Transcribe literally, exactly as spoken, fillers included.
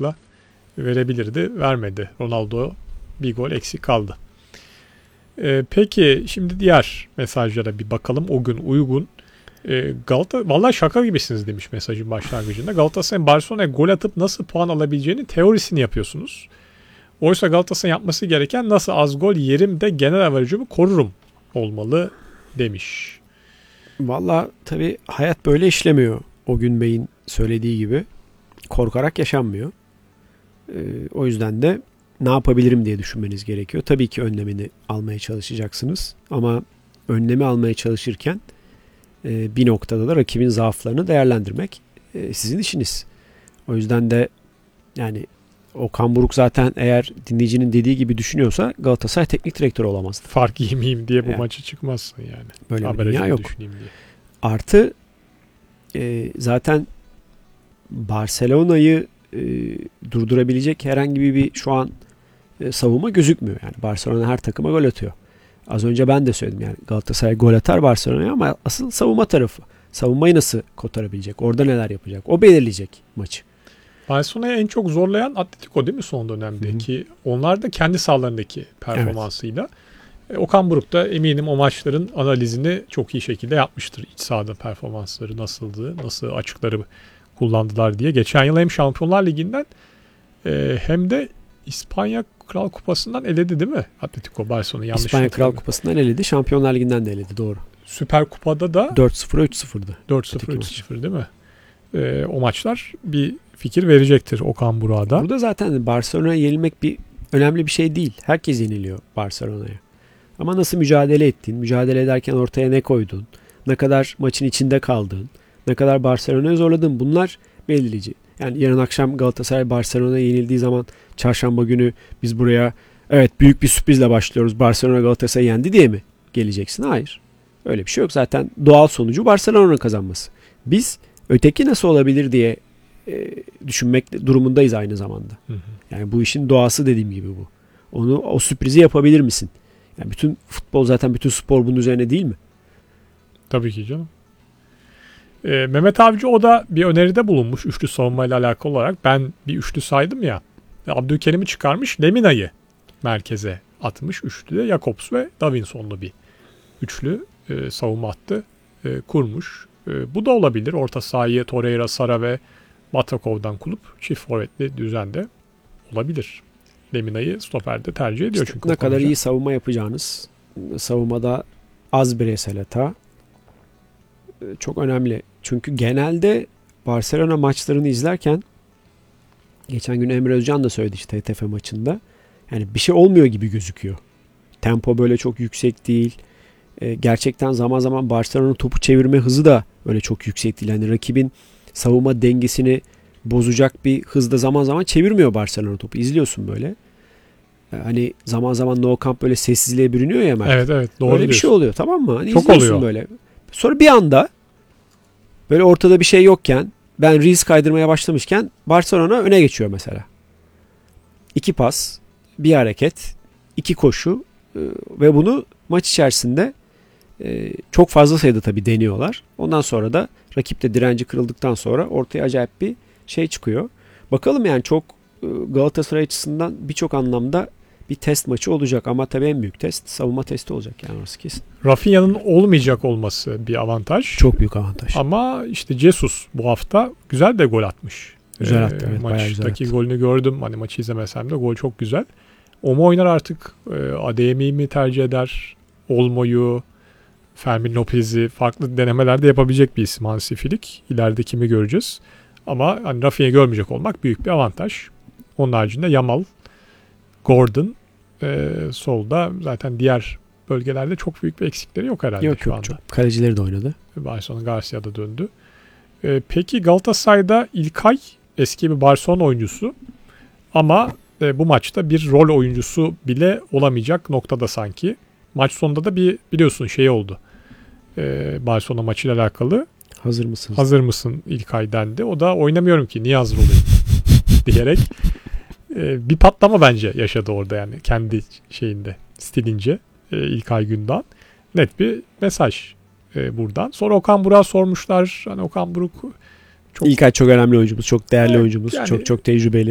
rahatlıkla verebilirdi. Vermedi. Ronaldo bir gol eksik kaldı. Ee, peki şimdi diğer mesajlara bir bakalım. O gün uygun. Ee, Galata, vallahi şaka gibisiniz demiş mesajın başlangıcında. Galatasaray'ın Barcelona'ya gol atıp nasıl puan alabileceğini teorisini yapıyorsunuz. Oysa Galatasaray'ın yapması gereken nasıl az gol yerim de genel averajımı korurum olmalı demiş. Vallahi tabii hayat böyle işlemiyor. O gün Bey'in söylediği gibi. Korkarak yaşanmıyor. Ee, o yüzden de ne yapabilirim diye düşünmeniz gerekiyor. Tabii ki önlemini almaya çalışacaksınız. Ama önlemi almaya çalışırken e, bir noktada da rakibin zaaflarını değerlendirmek e, sizin işiniz. O yüzden de yani Okan Buruk zaten eğer dinleyicinin dediği gibi düşünüyorsa Galatasaray teknik direktörü olamazdı. Fark yemeyeyim diye bu yani, maça çıkmazsın yani. Böyle bir dünya yok. Diye. Artı e, zaten Barcelona'yı e, durdurabilecek herhangi bir şu an e, savunma gözükmüyor. Yani Barcelona her takıma gol atıyor. Az önce ben de söyledim yani Galatasaray gol atar Barcelona'ya ama asıl savunma tarafı. Savunmayı nasıl kotarabilecek? Orada neler yapacak? O belirleyecek maçı. Barcelona'yı en çok zorlayan Atletico değil mi son dönemdeki? Hı-hı. Onlar da kendi sahalarındaki performansıyla. Evet. Okan Buruk da eminim o maçların analizini çok iyi şekilde yapmıştır. İç sahada performansları nasıldı, nasıl açıkları kullandılar diye. Geçen yıl hem Şampiyonlar Ligi'nden e, hem de İspanya Kral Kupası'ndan eledi değil mi Atletico Barcelona? Yanlış İspanya Kral Kupası'ndan eledi, Şampiyonlar Ligi'nden de eledi doğru. Süper Kupa'da da dört sıfır üç sıfır'dı. dört sıfır üç sıfır değil mi? E, o maçlar bir fikir verecektir Okan Buruk'a da. Burada zaten Barcelona'ya yenilmek bir önemli bir şey değil. Herkes yeniliyor Barcelona'ya. Ama nasıl mücadele ettiğin, mücadele ederken ortaya ne koydun, ne kadar maçın içinde kaldığın, ne kadar Barcelona'yı zorladın, bunlar belirleyici. Yani yarın akşam Galatasaray Barcelona'ya yenildiği zaman çarşamba günü biz buraya evet büyük bir sürprizle başlıyoruz. Barcelona Galatasaray'ı yendi diye mi geleceksin? Hayır. Öyle bir şey yok. Zaten doğal sonucu Barcelona'nın kazanması. Biz öteki nasıl olabilir diye e, düşünmek durumundayız aynı zamanda. Hı hı. Yani bu işin doğası dediğim gibi bu. Onu o sürprizi yapabilir misin? Yani bütün futbol zaten bütün spor bunun üzerine değil mi? Tabii ki canım. Ee, Mehmet Avcı o da bir öneride bulunmuş üçlü savunmayla alakalı olarak. Ben bir üçlü saydım ya. Abdülkerim'i çıkarmış. Lemina'yı merkeze atmış. Üçlü de Jakobs ve Davinson'lu bir üçlü e, savunma hattı e, kurmuş. E, bu da olabilir. Orta sahayı Torreira, Sara ve Batrakov'dan kurup çift forvetli düzende olabilir. Lemina'yı stoperde tercih ediyor işte çünkü. Ne kadar iyi savunma yapacağınız, savunmada az bireysel hata çok önemli. Çünkü genelde Barcelona maçlarını izlerken geçen gün Emre Özcan da söyledi işte T T F maçında. Yani bir şey olmuyor gibi gözüküyor. Tempo böyle çok yüksek değil. E, gerçekten zaman zaman Barcelona'nın topu çevirme hızı da öyle çok yüksek değil. Yani rakibin savunma dengesini bozacak bir hızda zaman zaman çevirmiyor Barcelona topu. İzliyorsun böyle. Hani zaman zaman No Camp böyle sessizliğe bürünüyor ya Mert. Evet evet doğru Öyle diyorsun. bir şey oluyor tamam mı? Hani çok oluyor. Böyle. Sonra bir anda böyle ortada bir şey yokken ben Reels kaydırmaya başlamışken Barcelona öne geçiyor mesela. İki pas, bir hareket, iki koşu ve bunu maç içerisinde çok fazla sayıda tabii deniyorlar. Ondan sonra da rakip de direnci kırıldıktan sonra ortaya acayip bir şey çıkıyor. Bakalım yani çok Galatasaray açısından birçok anlamda bir test maçı olacak ama tabii en büyük test savunma testi olacak yani orası kesin. Rafinha'nın olmayacak olması bir avantaj. Çok büyük avantaj. Ama işte Jesus bu hafta güzel de gol atmış. Güzel attı. Ee, evet, maçtaki golünü gördüm. Hani maçı izlemesem de gol çok güzel. O mu oynar artık? E, Adeyemi'yi mi tercih eder? Olmo'yu, Fermin Lopez'i farklı denemelerde yapabilecek bir isim Hansi Flick. İleride kimi göreceğiz? Ama hani Rafinha'yı görmeyecek olmak büyük bir avantaj. Onun haricinde Yamal, Gordon, e, solda zaten diğer bölgelerde çok büyük bir eksikleri yok herhalde yok, şu yok, anda. Çok. Kalecileri de oynadı. Barcelona Garcia da döndü. E, peki Galatasaray'da İlkay eski bir Barcelona oyuncusu ama e, bu maçta bir rol oyuncusu bile olamayacak noktada sanki. Maç sonunda da bir biliyorsun şey oldu. E, Barcelona maçıyla alakalı. Hazır mısın? Hazır mısın İlkay dendi. O da oynamıyorum ki niye hazır olayım diyerek e, bir patlama bence yaşadı orada yani kendi şeyinde stilince e, İlkay Gündoğan. Net bir mesaj e, buradan. Sonra Okan Buruk'a sormuşlar. Hani Okan Buruk çok İlkay çok önemli oyuncumuz, çok değerli evet, oyuncumuz, yani, çok çok tecrübeli.